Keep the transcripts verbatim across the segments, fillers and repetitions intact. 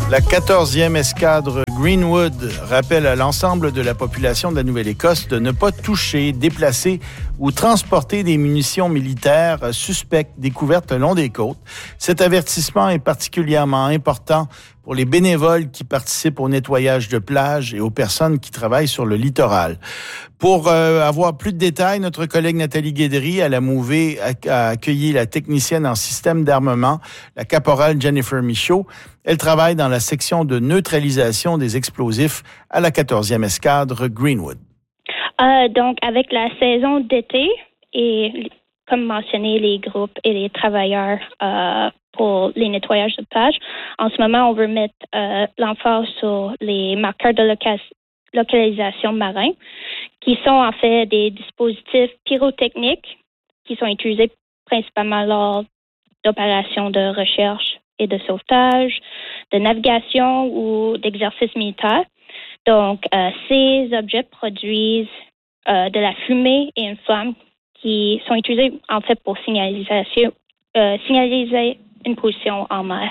La quatorzième escadre Greenwood rappelle à l'ensemble de la population de la Nouvelle-Écosse de ne pas toucher, déplacer ou transporter des munitions militaires suspectes découvertes le long des côtes. Cet avertissement est particulièrement important pour les bénévoles qui participent au nettoyage de plages et aux personnes qui travaillent sur le littoral. Pour euh, avoir plus de détails, notre collègue Nathalie Guédry à la Mouvée a, a accueilli la technicienne en système d'armement, la caporale Jennifer Michaud. Elle travaille dans la section de neutralisation des explosifs à la quatorzième escadre Greenwood. Euh, donc, avec la saison d'été et, comme mentionné, les groupes et les travailleurs euh, pour les nettoyages de plage, en ce moment, on veut mettre euh, l'emphase sur les marqueurs de loca- localisation marins, qui sont en fait des dispositifs pyrotechniques qui sont utilisés principalement lors d'opérations de recherche et de sauvetage, de navigation ou d'exercices militaires. Donc, euh, ces objets produisent euh, de la fumée et une flamme qui sont utilisés en fait pour signalisation, euh, signaliser une position en mer.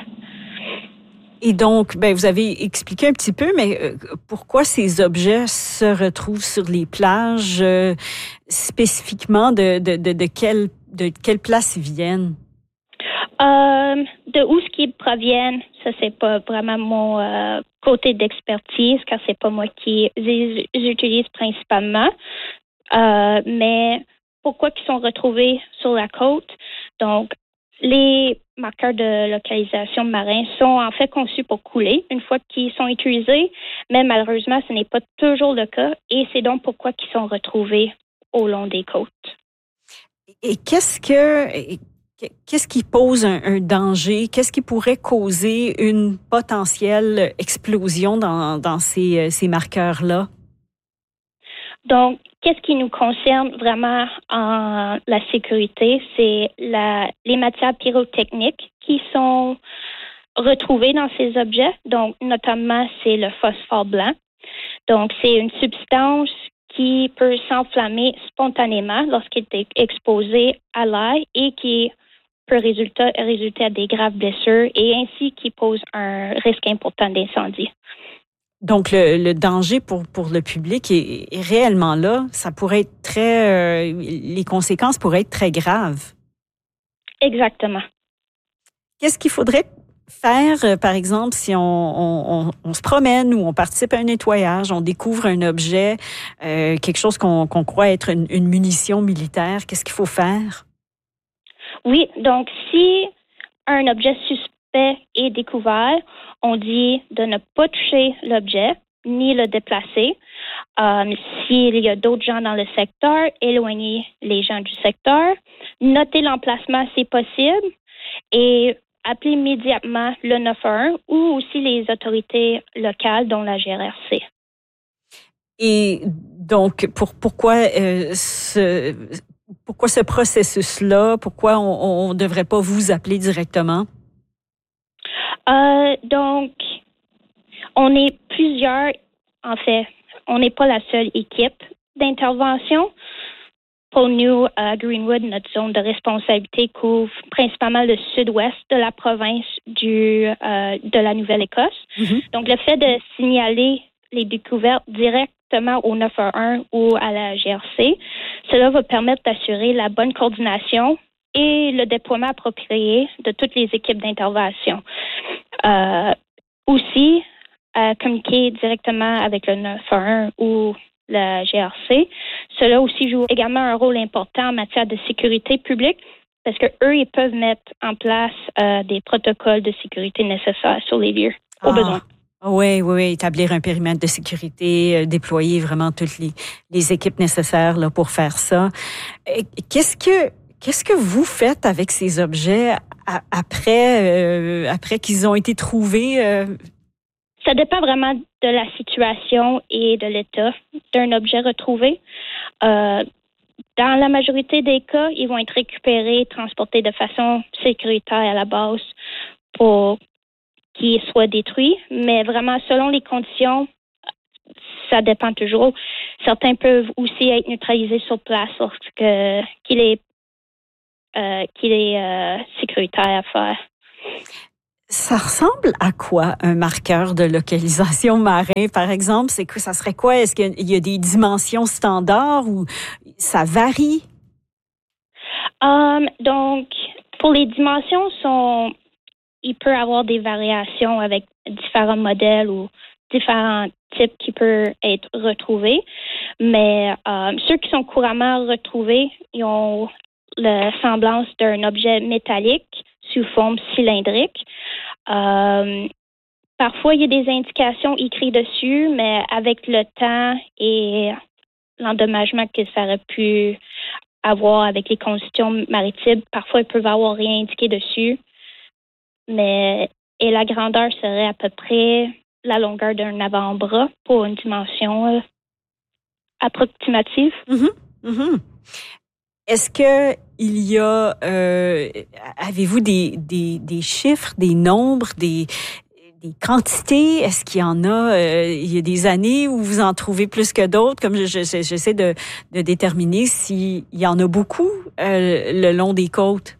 Et donc, ben, vous avez expliqué un petit peu, mais euh, pourquoi ces objets se retrouvent sur les plages, euh, spécifiquement de, de, de, de, quelle, de quelle place ils viennent? Euh, de où ce qu'ils proviennent, ça c'est pas vraiment mon euh, côté d'expertise, car c'est pas moi qui les utilise principalement. Euh, mais pourquoi qu'ils sont retrouvés sur la côte? Donc, les marqueurs de localisation marins sont en fait conçus pour couler une fois qu'ils sont utilisés, mais malheureusement, ce n'est pas toujours le cas et c'est donc pourquoi qu'ils sont retrouvés au long des côtes. Et qu'est-ce que... Qu'est-ce qui pose un, un danger? Qu'est-ce qui pourrait causer une potentielle explosion dans, dans ces, ces marqueurs-là? Donc, qu'est-ce qui nous concerne vraiment en la sécurité? C'est la, les matières pyrotechniques qui sont retrouvées dans ces objets. Donc, notamment, c'est le phosphore blanc. Donc, c'est une substance qui peut s'enflammer spontanément lorsqu'il est exposé à l'air et qui peut résulter, résulter à des graves blessures et ainsi qui pose un risque important d'incendie. Donc, le, le danger pour, pour le public est, est réellement là. Ça pourrait être très... Euh, les conséquences pourraient être très graves. Exactement. Qu'est-ce qu'il faudrait faire, euh, par exemple, si on, on, on, on se promène ou on participe à un nettoyage, on découvre un objet, euh, quelque chose qu'on, qu'on croit être une, une munition militaire, qu'est-ce qu'il faut faire? Oui, donc si un objet suspect est découvert, on dit de ne pas toucher l'objet ni le déplacer. Euh, s'il y a d'autres gens dans le secteur, éloigner les gens du secteur, noter l'emplacement si possible et appeler immédiatement le neuf un un ou aussi les autorités locales, dont la G R R C. Et donc, pour, pourquoi euh, ce... Pourquoi ce processus-là? Pourquoi on ne devrait pas vous appeler directement? Euh, donc, on est plusieurs, en fait, on n'est pas la seule équipe d'intervention. Pour nous, à Greenwood, notre zone de responsabilité couvre principalement le sud-ouest de la province du, euh, de la Nouvelle-Écosse. Mm-hmm. Donc, le fait de signaler les découvertes directement au neuf un un ou à la G R C, cela va permettre d'assurer la bonne coordination et le déploiement approprié de toutes les équipes d'intervention. Euh, aussi, à communiquer directement avec le neuf un un ou la G R C, cela aussi joue également un rôle important en matière de sécurité publique parce que eux, ils peuvent mettre en place euh, des protocoles de sécurité nécessaires sur les lieux, au ah. besoin. Oui, oui, oui, établir un périmètre de sécurité, euh, déployer vraiment toutes les, les équipes nécessaires là, pour faire ça. Qu'est-ce que qu'est-ce que vous faites avec ces objets à, après euh, après qu'ils ont été trouvés? Euh... Ça dépend vraiment de la situation et de l'état d'un objet retrouvé. Euh, dans la majorité des cas, ils vont être récupérés, transportés de façon sécuritaire à la base pour qui soit détruit, mais vraiment selon les conditions, ça dépend toujours. Certains peuvent aussi être neutralisés sur place lorsque qu'il est euh, qu'il est euh, sécuritaire à faire. Ça ressemble à quoi un marqueur de localisation marin, par exemple? C'est que ça serait quoi? Est-ce qu'il y a des dimensions standards ou ça varie? Um, donc, pour les dimensions, sont, il peut y avoir des variations avec différents modèles ou différents types qui peuvent être retrouvés. Mais um, ceux qui sont couramment retrouvés, ils ont la semblance d'un objet métallique sous forme cylindrique. Um, parfois, il y a des indications écrites dessus, mais avec le temps et l'endommagement que ça aurait pu avoir avec les conditions maritimes, parfois, ils peuvent avoir rien indiqué dessus. Mais et la grandeur serait à peu près la longueur d'un avant-bras pour une dimension euh, approximative. Mm-hmm. Mm-hmm. Est-ce que il y a, euh, avez-vous des, des, des chiffres, des nombres, des, des quantités? Est-ce qu'il y en a, euh, il y a des années où vous en trouvez plus que d'autres? Comme je, je, j'essaie de, de déterminer s'il y en a beaucoup euh, le long des côtes.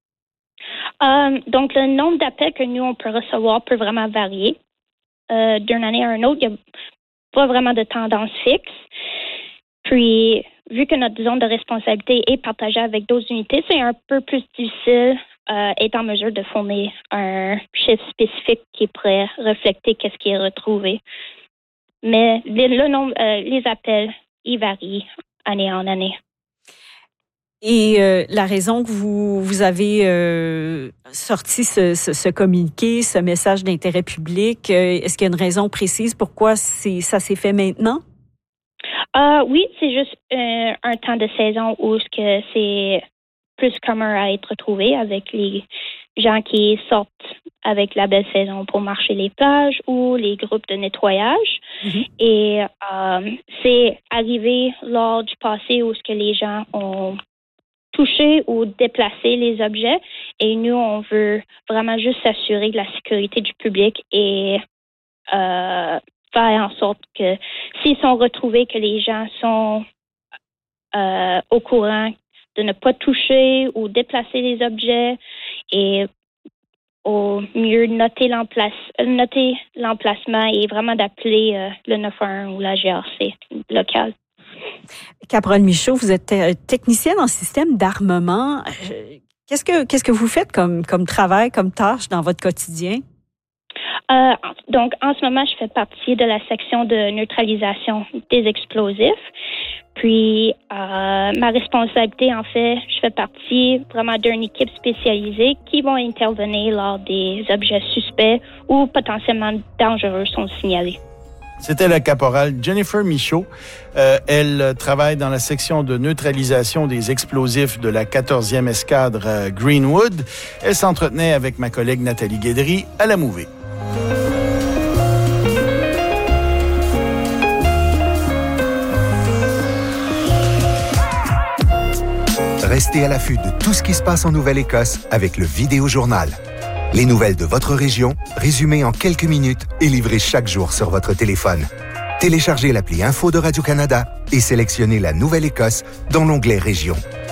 Euh, donc, le nombre d'appels que nous, on peut recevoir peut vraiment varier euh, d'une année à une autre. Il n'y a pas vraiment de tendance fixe. Puis, vu que notre zone de responsabilité est partagée avec d'autres unités, c'est un peu plus difficile euh, être en mesure de fournir un chiffre spécifique qui pourrait refléter qu'est-ce qui est retrouvé. Mais le, le nombre, euh, les appels, ils varient année en année. Et euh, la raison que vous, vous avez euh, sorti ce, ce, ce communiqué, ce message d'intérêt public, euh, est-ce qu'il y a une raison précise pourquoi c'est, ça s'est fait maintenant? Euh, oui, c'est juste euh, un temps de saison où que c'est plus commun à être retrouvé avec les gens qui sortent avec la belle saison pour marcher les plages ou les groupes de nettoyage. Mm-hmm. Et euh, c'est arrivé lors du passé où ce que les gens ont touché ou déplacé les objets. Et nous, on veut vraiment juste s'assurer de la sécurité du public et euh, faire en sorte que s'ils sont retrouvés, que les gens sont euh, au courant de ne pas toucher ou déplacer les objets et au mieux noter, l'emplace, noter l'emplacement et vraiment d'appeler euh, le neuf un un ou la G R C locale. Caporal Michaud, vous êtes technicienne en système d'armement. Qu'est-ce que, qu'est-ce que vous faites comme, comme travail, comme tâche dans votre quotidien? Euh, donc, en ce moment, je fais partie de la section de neutralisation des explosifs. Puis, euh, ma responsabilité, en fait, je fais partie vraiment d'une équipe spécialisée qui vont intervenir lors des objets suspects ou potentiellement dangereux sont signalés. C'était la caporale Jennifer Michaud. Euh, elle travaille dans la section de neutralisation des explosifs de la quatorzième escadre euh, Greenwood. Elle s'entretenait avec ma collègue Nathalie Guédry à la Mouvée. Restez à l'affût de tout ce qui se passe en Nouvelle-Écosse avec le Vidéojournal. Les nouvelles de votre région, résumées en quelques minutes et livrées chaque jour sur votre téléphone. Téléchargez l'appli Info de Radio-Canada et sélectionnez la Nouvelle-Écosse dans l'onglet Région.